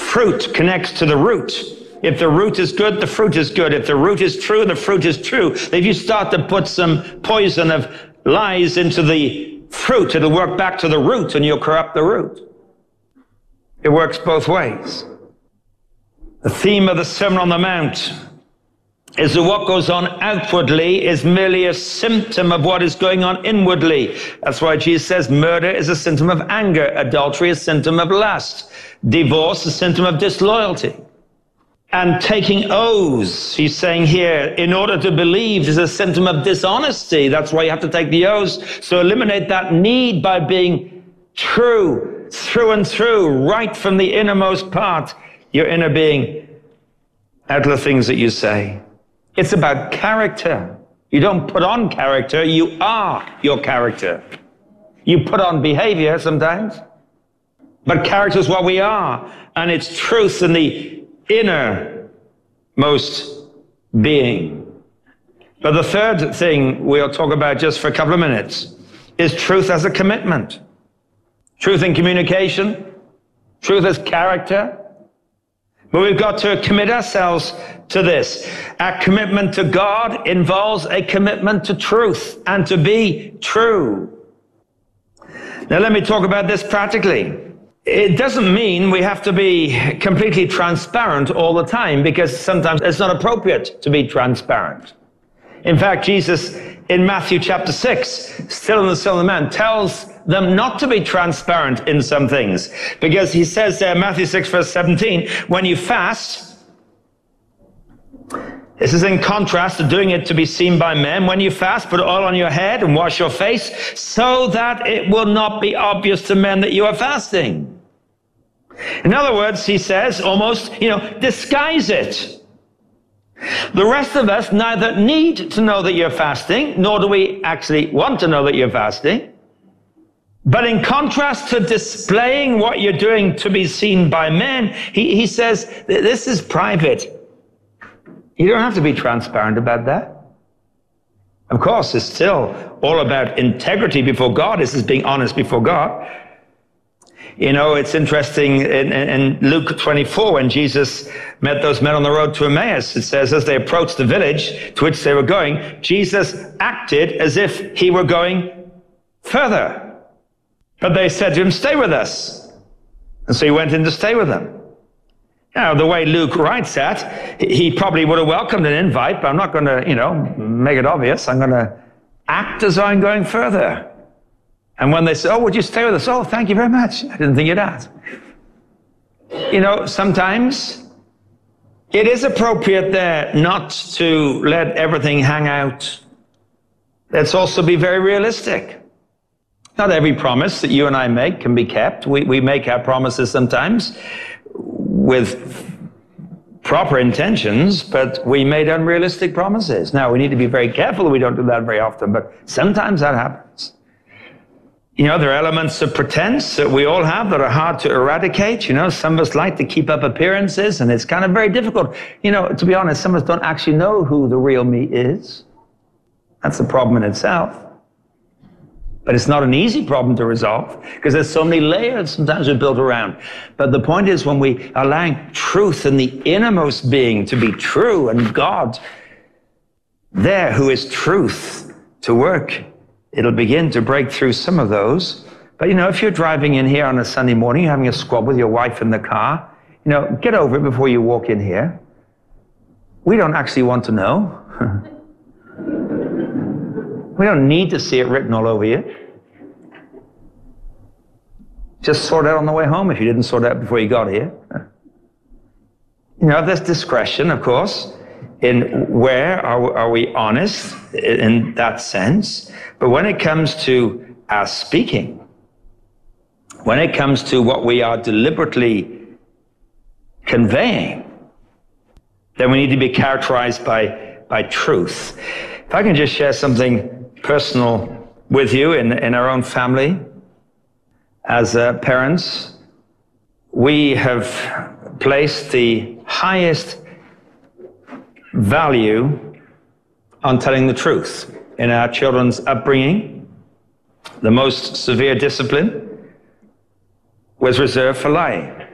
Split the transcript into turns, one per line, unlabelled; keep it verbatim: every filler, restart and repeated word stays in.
fruit connects to the root. If the root is good, the fruit is good. If the root is true, the fruit is true. If you start to put some poison of lies into the fruit, it'll work back to the root and you'll corrupt the root. It works both ways. The theme of the Sermon on the Mount is that what goes on outwardly is merely a symptom of what is going on inwardly. That's why Jesus says murder is a symptom of anger, adultery is a symptom of lust, divorce is a symptom of disloyalty. And taking oaths, he's saying here, in order to believe is a symptom of dishonesty. That's why you have to take the oaths. So eliminate that need by being true, through and through, right from the innermost part, your inner being, out of the things that you say. It's about character. You don't put on character, you are your character. You put on behavior sometimes, but character is what we are, and it's truth in the innermost being. But the third thing we'll talk about just for a couple of minutes is truth as a commitment. Truth in communication, truth as character. But we've got to commit ourselves to this. Our commitment to God involves a commitment to truth and to be true. Now let me talk about this practically. It doesn't mean we have to be completely transparent all the time, because sometimes it's not appropriate to be transparent. In fact, Jesus in Matthew chapter six, still in the Sermon on the Mount, tells them not to be transparent in some things, because he says there, Matthew six verse seventeen, when you fast, this is in contrast to doing it to be seen by men. When you fast, put oil on your head and wash your face, so that it will not be obvious to men that you are fasting. In other words, he says, almost, you know, disguise it. The rest of us neither need to know that you're fasting, nor do we actually want to know that you're fasting. But in contrast to displaying what you're doing to be seen by men, he, he says, this is private. You don't have to be transparent about that. Of course, it's still all about integrity before God. This is being honest before God. You know, it's interesting in, in Luke twenty-four, when Jesus met those men on the road to Emmaus, it says, as they approached the village to which they were going, Jesus acted as if he were going further. But they said to him, stay with us. And so he went in to stay with them. Now, the way Luke writes that, he probably would have welcomed an invite, but I'm not going to, you know, make it obvious. I'm going to act as though I'm going further. And when they say, oh, would you stay with us? Oh, thank you very much. I didn't think you'd ask. You know, sometimes it is appropriate there not to let everything hang out. Let's also be very realistic. Not every promise that you and I make can be kept. We, we make our promises sometimes with proper intentions, but we made unrealistic promises. Now, we need to be very careful that we don't do that very often, but sometimes that happens. You know, there are elements of pretense that we all have that are hard to eradicate. You know, some of us like to keep up appearances, and it's kind of very difficult. You know, to be honest, some of us don't actually know who the real me is. That's a problem in itself. But it's not an easy problem to resolve, because there's so many layers sometimes we're built around. But the point is, when we allow truth in the innermost being to be true, and God there who is truth to work, it'll begin to break through some of those. But, you know, if you're driving in here on a Sunday morning, you're having a squabble with your wife in the car, you know, get over it before you walk in here. We don't actually want to know. We don't need to see it written all over you. Just sort it out on the way home if you didn't sort it out before you got here. You know, there's discretion, of course, in where are, are we honest in that sense. But when it comes to our speaking, when it comes to what we are deliberately conveying, then we need to be characterized by, by truth. If I can just share something personal with you in, in our own family. As uh, parents, we have placed the highest value on telling the truth in our children's upbringing. The most severe discipline was reserved for lying.